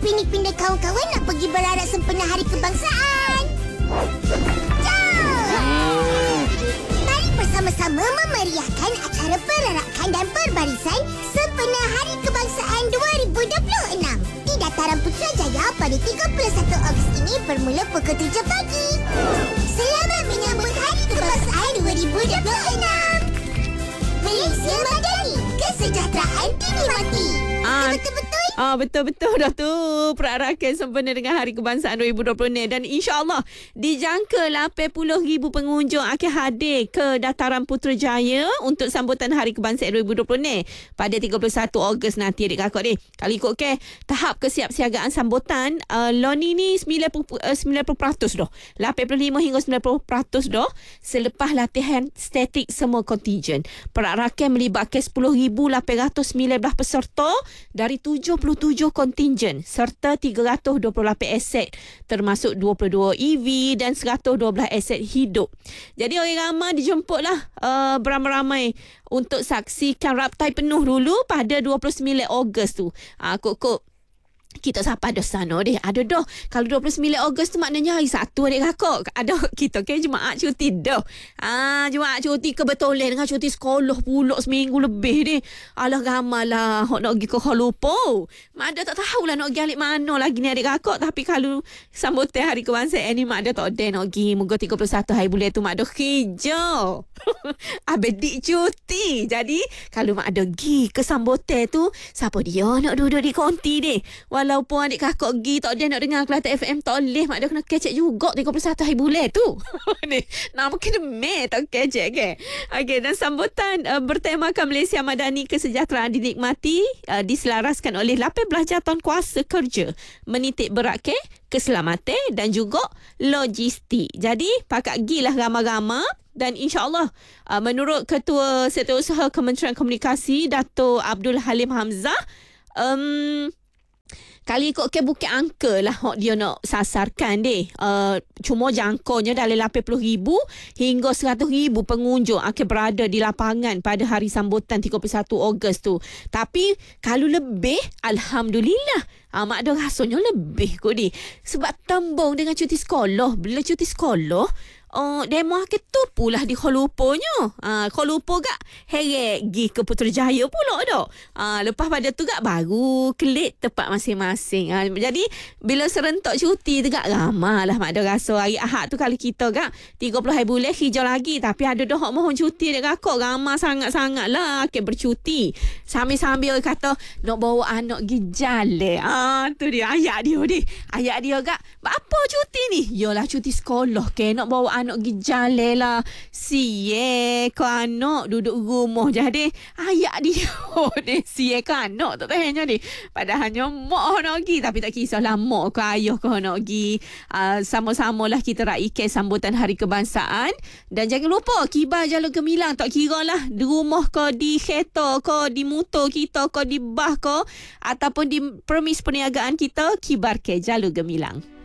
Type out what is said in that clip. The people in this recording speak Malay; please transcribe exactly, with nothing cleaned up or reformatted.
Upin Ipin dan kawan-kawan nak pergi berarak sempena Hari Kebangsaan. Jom! Mari bersama-sama memeriahkan acara perarakan dan perbarisan sempena Hari Kebangsaan dua ribu dua puluh enam di Dataran Putrajaya pada tiga puluh satu Ogos ini bermula pukul tujuh pagi. Selamat menyambut Hari Kebangsaan dua ribu dua puluh enam. Malaysia Madani, kesejahteraan dinikmati. Ah, Betul-betul. Ah, betul-betul dah tu. Perarakan sempena dengan Hari Kebangsaan dua ribu dua puluh ni. Dan insyaAllah dijangka lapan puluh ribu pengunjung akan hadir ke Dataran Putrajaya untuk sambutan Hari Kebangsaan dua ribu dua puluh ni pada tiga puluh satu Ogos nanti, adik kakak ni. Kalau ikut ke tahap kesiapsiagaan sambutan, uh, Loni ni sembilan puluh peratus dah. lapan puluh lima hingga sembilan puluh peratus dah selepas latihan statik semua kontingen. Perarakan melibatkan sepuluh ribu lapan ratus sembilan belas peserta dari tujuh puluh tujuh kontingen serta tiga ratus dua puluh lapan aset termasuk dua puluh dua E V dan seratus dua belas aset hidup. Jadi orang ramai dijemputlah uh, beramai-ramai untuk saksikan raptai penuh dulu pada dua puluh sembilan Ogos tu. Ah, kok-kok kita siapa ada sana deh. Ada dah. Kalau dua puluh sembilan Ogos tu maknanya hari Sabtu adik kakak. Ada kita ke jemaah cuti dah. Ah, jemaah cuti kebetulan dengan cuti sekolah pula seminggu lebih deh. Alah ramalah hok nak pergi ke Kuala Lumpur. Mak ada tak tahulah nak pergi alik mana lagi ni adik kakak. Tapi kalau sambutan Hari Kebangsaan ni mak ada tak ada nak pergi. Moga tiga puluh satu hari bulan tu mak ada kerja. Abedik cuti. Jadi kalau mak ada pergi ke sambutan tu, siapa dia nak duduk di konti deh. Walaupun adik kakak pergi tak ada nak dengar Kelate F M, tak boleh mak dia kena kecek juga tiga puluh satu hari bulan tu. Ni nama kena me tak kecek ke. Okey, dan sambutan uh, bertemakan Malaysia Madani, kesejahteraan dinikmati, uh, diselaraskan oleh lapan belas jawatan kuasa kerja menitik berat ke keselamatan dan juga logistik. Jadi pakak gilah ramai-ramai. Dan insyaAllah uh, menurut Ketua Setiausaha Kementerian Komunikasi Dato' Abdul Halim Hamzah, um, kali ikut ke bukit angka lah hok dia nak sasarkan deh. Uh, cuma jangkaunya dalam lapan puluh ribu hingga seratus ribu pengunjung akan berada di lapangan pada hari sambutan tiga puluh satu Ogos tu. Tapi kalau lebih, Alhamdulillah. Ah, mak ada rasanya lebih kot ni. Sebab tembung dengan cuti sekolah. Bila cuti sekolah, oh, demo akhir tu pula di Kuala Lumpurnya. Ah, Kuala Lumpur gak heret pergi ke Putrajaya pula dah. Ah, lepas pada tu gak baru kelik tempat masing-masing. Ah, jadi bila serentak cuti tu gak ramai lah mak ada rasa hari Ahad tu kalau kita gak tiga puluh hari bulan hijau lagi. Tapi ada dah hok mohon cuti dek kakak. Ramai sangat-sangat lah akan bercuti. Sambil-sambil kata nak bawa anak pergi jalan. Ah, tu dia ayat dia ni. Ayat dia gak apa cuti ni? Yalah cuti sekolah ke nak bawa anak pergi jalan lah. Siye ke anak duduk rumah jadi ayat dia ni. Siye ke anak tak tanya ni. Padahalnya mak nak pergi. Tapi tak kisahlah mak ke ayah ke nak pergi. Uh, sama-sama lah kita raikan sambutan Hari Kebangsaan. Dan jangan lupa kibar jalur gemilang. Tak kira lah di rumah ke, di kereta ke, di motor kita ke, di bas ke, ataupun di permis perniagaan kita, kibar ke jalur gemilang.